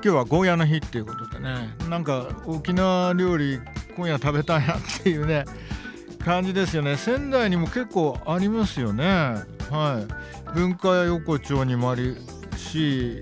今日はゴーヤの日っていうことでね、なんか沖縄料理今夜食べたいなっていうね感じですよね。仙台にも結構ありますよね。はい。文化横丁にもあるし、